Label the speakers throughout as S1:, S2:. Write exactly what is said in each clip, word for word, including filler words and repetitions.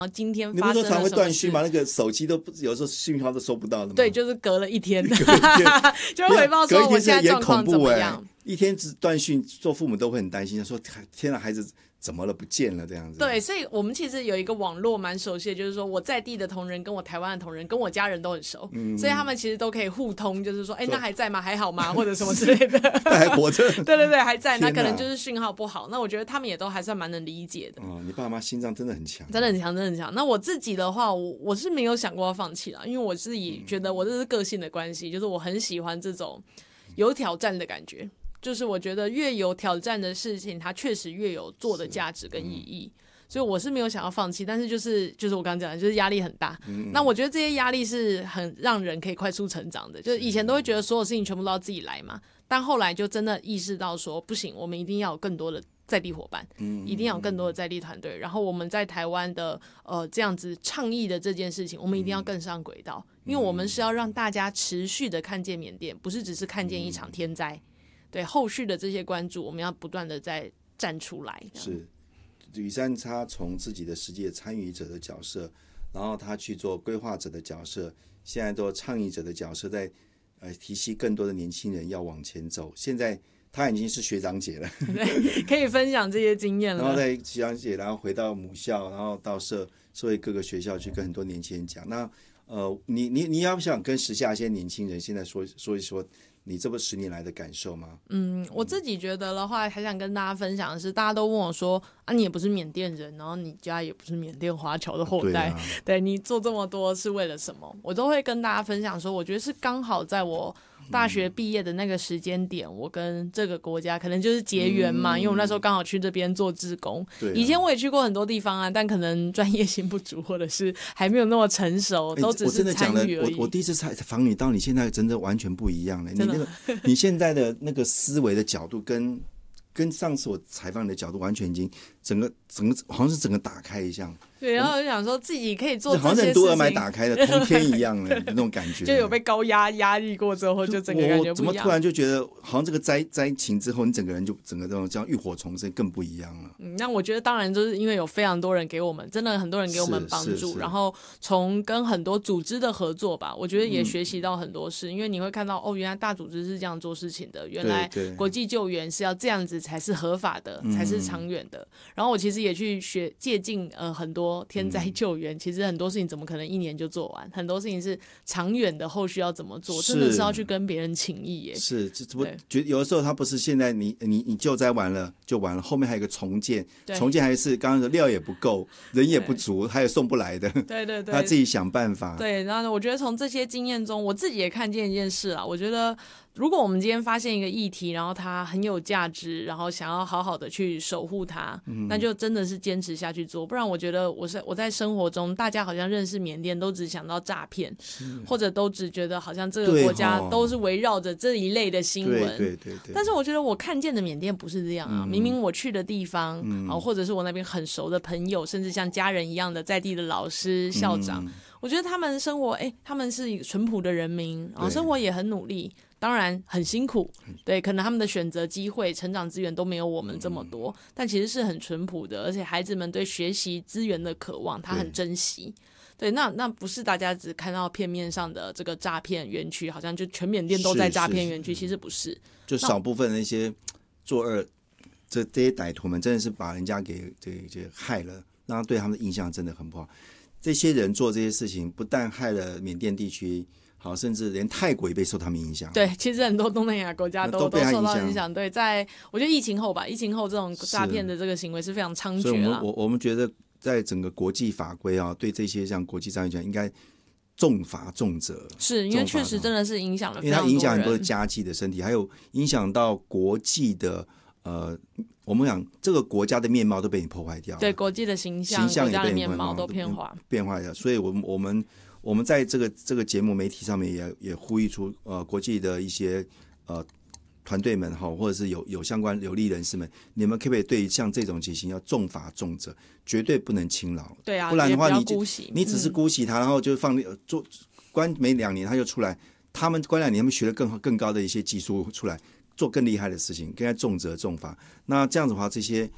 S1: 今天
S2: 你不是说常会
S1: 发生了什么事
S2: 断讯吗？那个手机都不有时候讯号都收不到的吗？
S1: 对，就是隔了一天，
S2: 隔一天
S1: 就会回报说我现在状况怎么
S2: 也
S1: 样。
S2: 恐怖欸，一天只断讯，做父母都会很担心，说天啊，孩子怎么了，不见了这样子。
S1: 对，所以我们其实有一个网络蛮熟悉的，就是说我在地的同仁跟我台湾的同仁跟我家人都很熟，嗯、所以他们其实都可以互通，就是说，哎，那还在吗？还好吗？或者什么之类的。
S2: 还活着。
S1: 对对对，还在。那可能就是讯号不好。那我觉得他们也都还算蛮能理解的。
S2: 哦，你爸妈心脏真的很强，
S1: 真的很强，真的很强。那我自己的话，我我是没有想过要放弃啦，因为我自己觉得我这是个性的关系，就是我很喜欢这种有挑战的感觉。就是我觉得越有挑战的事情，它确实越有做的价值跟意义，所以我是没有想要放弃，但是就是就是我刚刚讲的，就是压力很大。嗯、那我觉得这些压力是很让人可以快速成长的，就是以前都会觉得所有事情全部都要自己来嘛，但后来就真的意识到说，不行，我们一定要有更多的在地伙伴，嗯、一定要有更多的在地团队，然后我们在台湾的呃这样子倡议的这件事情，我们一定要更上轨道，因为我们是要让大家持续的看见缅甸，不是只是看见一场天灾。对后续的这些关注，我们要不断的再站出来。
S2: 是宇珊他从自己的实际的参与者的角色，然后他去做规划者的角色，现在做倡议者的角色，在呃提携更多的年轻人要往前走。现在他已经是学长姐了，
S1: 对，可以分享这些经验了。
S2: 然后在学长姐，然后回到母校，然后到社社会各个学校去跟很多年轻人讲。那呃，你你你要不想跟时下一些年轻人现在说说一说？你这不十年来的感受吗？
S1: 嗯，我自己觉得的话，还想跟大家分享的是，大家都问我说啊，你也不是缅甸人，然后你家也不是缅甸华侨的后代，对,、啊、对你做这么多是为了什么？我都会跟大家分享说，我觉得是刚好在我大学毕业的那个时间点，我跟这个国家可能就是结缘嘛，嗯、因为我那时候刚好去这边做志工。对、啊，以前我也去过很多地方啊，但可能专业性不足，或者是还没有那么成熟，都只是参与而已。
S2: 我我第一次采访你，到你现在真的完全不一样了。你那个你现在的那个思维的角度跟跟上次我采访你的角度完全已经整个整个好像是整个打开一样。
S1: 对，然后我就想说自己可以做这些事情，
S2: 好像多尔买打开的通天一样的那种感觉，
S1: 就有被高压压力过之后，就整个感觉不一样。
S2: 我怎么突然就觉得，好像这个灾灾情之后，你整个人就整个这种像浴火重生，更不一样了。
S1: 嗯，那我觉得当然就是因为有非常多人给我们，真的很多人给我们帮助，然后从跟很多组织的合作吧，我觉得也学习到很多事。嗯、因为你会看到哦，原来大组织是这样做事情的，原来国际救援是要这样子才是合法的，才是长远的。嗯、然后我其实也去学借鉴呃很多天灾救。嗯其实很多事情怎么可能一年就做完？很多事情是长远的，后续要怎么做，真的是要去跟别人请益耶。
S2: 是，这我觉得有的时候他不是现在你你你救灾完了就完了，后面还有一个重建，重建还是刚刚的料也不够，人也不足，还有送不来的。
S1: 对对对，
S2: 他自己想办法。
S1: 对，然后我觉得从这些经验中，我自己也看见一件事啦。我觉得如果我们今天发现一个议题，然后它很有价值，然后想要好好的去守护它，嗯、那就真的是坚持下去做。不然我觉得我是我在生活中，大家好像认识缅甸都只想到诈骗，或者都只觉得好像这个国家都是围绕着这一类的新闻。
S2: 对对 对, 对。
S1: 但是我觉得我看见的缅甸不是这样啊，嗯、明明我去的地方，嗯、或者是我那边很熟的朋友，甚至像家人一样的在地的老师、校长，嗯、我觉得他们生活，哎，他们是淳朴的人民，然后生活也很努力。当然很辛苦，对，可能他们的选择机会、成长资源都没有我们这么多，嗯、但其实是很淳朴的，而且孩子们对学习资源的渴望，他很珍惜。对，对那那不是大家只看到片面上的这个诈骗园区，好像就全缅甸都在诈骗园区，其实不是，
S2: 就少部分的一些作恶，这这些歹徒们真的是把人家给给给害了，让他对他们的印象真的很不好。这些人做这些事情，不但害了缅甸地区。好，甚至连泰国也被受他们影响。
S1: 对，其实很多东南亚国家 都, 都, 都受到影响。对，在我觉得疫情后吧，疫情后这种诈骗的这个行为是非常猖獗了。
S2: 所以我们我我们觉得，在整个国际法规啊，对这些像国际诈骗讲，应该重罚重责。
S1: 是因为确实真的是影响了非常多人，
S2: 因为它影响很多的家计的身体，还有影响到国际的呃，我们讲这个国家的面貌都被你破坏掉了。
S1: 对，国际的形象、形象也被国家的面貌都变化
S2: 变坏了。所以我们我们。我们在这个这个节目媒体上面也也呼吁出呃国际的一些呃团队们哈，或者是有有相关有利人士们，你们可不可以对像这种情形要重罚重责，绝对不能轻劳？
S1: 对啊，
S2: 不然的话你你只是
S1: 嗯
S2: 姑息他，然后就放做关没两年他就出来，他们关两年他们学了更更高的一些技术出来，做更厉害的事情，应该重责重罚。那这样子的话，这些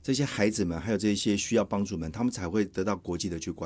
S2: 这些孩子们还有这些需要帮助们，他们才会得到国际的去关